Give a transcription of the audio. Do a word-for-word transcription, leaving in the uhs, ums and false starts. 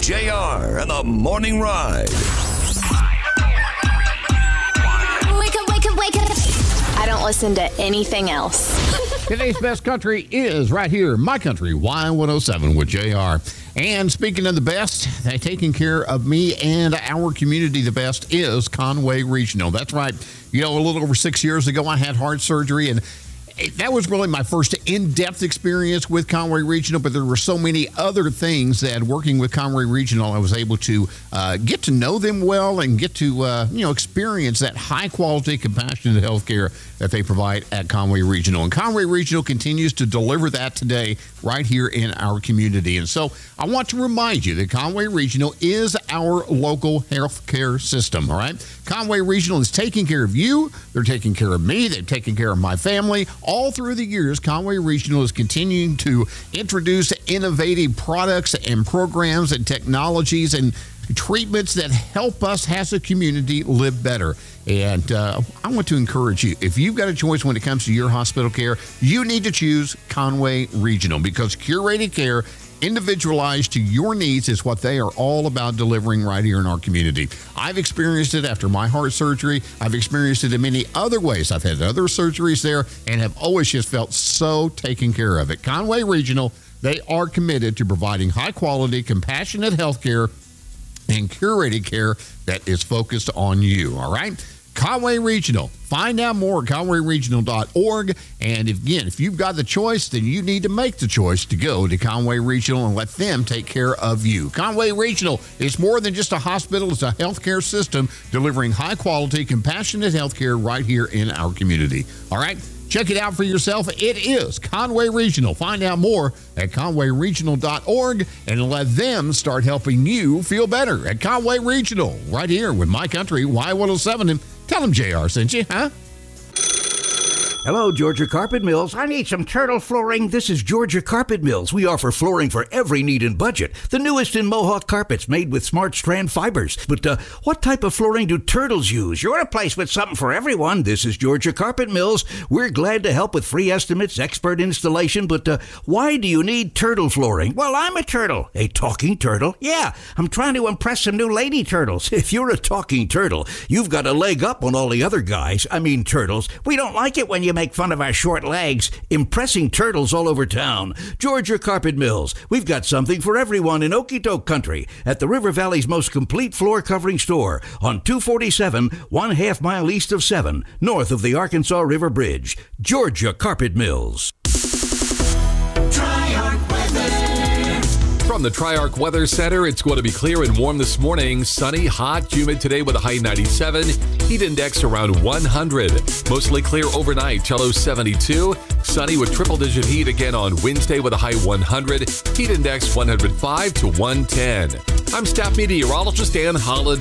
J R and the Morning Ride. Wake up, wake up, wake up. I don't listen to anything else. Today's best country is right here, My Country, Y one oh seven with J R. And speaking of the best, they taking care of me and our community the best is Conway Regional. That's right. You know, a little over six years ago, I had heart surgery, and that was really my first in-depth experience with Conway Regional, but there were so many other things that working with Conway Regional, I was able to uh, get to know them well and get to, uh, you know, experience that high-quality, compassionate health care that they provide at Conway Regional. And Conway Regional continues to deliver that today right here in our community. And so I want to remind you that Conway Regional is our local health care system, all right? Conway Regional is taking care of you. They're taking care of me. They've taken care of my family. All through the years, Conway Regional is continuing to introduce innovative products and programs and technologies and treatments that help us as a community live better. And uh, I want to encourage you, if you've got a choice when it comes to your hospital care, you need to choose Conway Regional, because curated care individualized to your needs is what they are all about delivering right here in our community. I've experienced it after my heart surgery. I've experienced it in many other ways. I've had other surgeries there and have always just felt so taken care of. At Conway Regional, they are committed to providing high quality, compassionate health care and curated care that is focused on you, all right? Conway Regional. Find out more at conway regional dot org. And if, again, if you've got the choice, then you need to make the choice to go to Conway Regional and let them take care of you. Conway Regional is more than just a hospital. It's a healthcare system delivering high-quality, compassionate healthcare right here in our community. All right? Check it out for yourself. It is Conway Regional. Find out more at conway regional dot org and let them start helping you feel better at Conway Regional, right here with My Country, Y one oh seven. And tell them J R sent you, huh? Hello, Georgia Carpet Mills. I need some turtle flooring. This is Georgia Carpet Mills. We offer flooring for every need and budget. The newest in Mohawk carpets made with smart strand fibers. But uh, what type of flooring do turtles use? You're in a place with something for everyone. This is Georgia Carpet Mills. We're glad to help with free estimates, expert installation. But uh, why do you need turtle flooring? Well, I'm a turtle. A talking turtle? Yeah, I'm trying to impress some new lady turtles. If you're a talking turtle, you've got a leg up on all the other guys. I mean turtles. We don't like it when you make fun of our short legs, impressing turtles all over town. Georgia Carpet Mills. We've got something for everyone in Okotok country at the River Valley's most complete floor covering store on two forty-seven, one half mile east of seven, north of the Arkansas River Bridge. Georgia Carpet Mills. From the Tri-Arc Weather Center, it's going to be clear and warm this morning. Sunny, hot, humid today with a high ninety-seven. Heat index around one hundred. Mostly clear overnight, Cello seventy-two. Sunny with triple-digit heat again on Wednesday with a high one hundred. Heat index one hundred five to one ten. I'm staff meteorologist Dan Holliday.